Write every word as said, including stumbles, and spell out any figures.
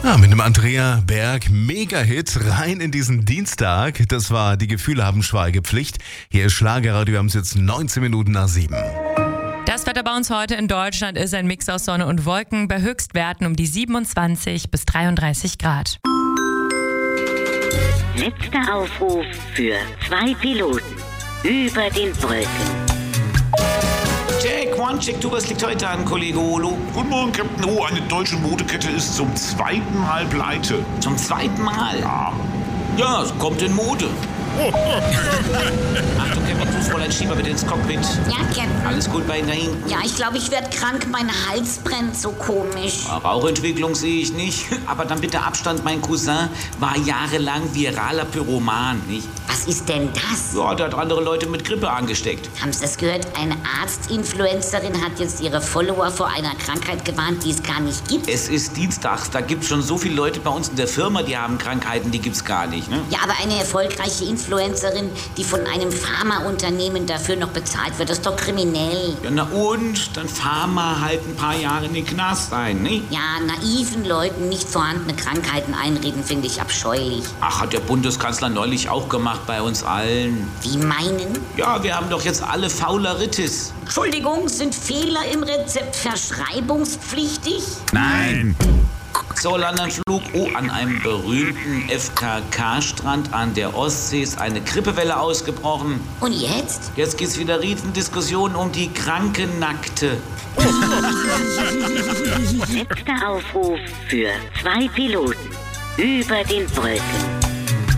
Ja, mit dem Andrea Berg Mega-Hit rein in diesen Dienstag. Das war Die Gefühle haben Schweigepflicht. Hier ist Schlagerradio, wir haben es jetzt neunzehn Minuten nach sieben. Das Wetter bei uns heute in Deutschland ist ein Mix aus Sonne und Wolken bei Höchstwerten um die siebenundzwanzig bis dreiunddreißig Grad. Letzter Aufruf für zwei Piloten über den Wolken. Check, one, check, two, was liegt heute an, Kollege Olo? Guten Morgen, Captain O. Eine deutsche Modekette ist zum zweiten Mal pleite. Zum zweiten Mal? Ja. Ja, es kommt in Mode. Achtung, Captain, Fußroller, Schieber bitte ins Cockpit. Ja, Captain. Alles gut bei Ihnen da hinten? Ja, ich glaube, ich werde krank. Mein Hals brennt so komisch. Ja, Rauchentwicklung sehe ich nicht. Aber dann bitte Abstand, mein Cousin war jahrelang viraler Pyroman, nicht? Was ist denn das? Ja, der hat andere Leute mit Grippe angesteckt. Haben Sie das gehört? Eine Arztinfluencerin hat jetzt ihre Follower vor einer Krankheit gewarnt, die es gar nicht gibt. Es ist Dienstags, da gibt es schon so viele Leute bei uns in der Firma, die haben Krankheiten, die gibt's gar nicht, ne? Ja, aber eine erfolgreiche Influencerin, die von einem Pharmaunternehmen dafür noch bezahlt wird, das ist doch kriminell. Ja, na und? Dann fahren wir halt ein paar Jahre in den Knast ein, ne? Ja, naiven Leuten nicht vorhandene Krankheiten einreden, finde ich abscheulich. Ach, hat der Bundeskanzler neulich auch gemacht bei uns allen. Wie meinen? Ja, wir haben doch jetzt alle Fauleritis. Entschuldigung, sind Fehler im Rezept verschreibungspflichtig? Nein. So, Landanflug. Oh, an einem berühmten F K K-Strand an der Ostsee ist eine Grippewelle ausgebrochen. Und jetzt? Jetzt gibt's wieder Riesendiskussionen um die kranke Nackte. Letzter Aufruf für zwei Piloten über den Wolken.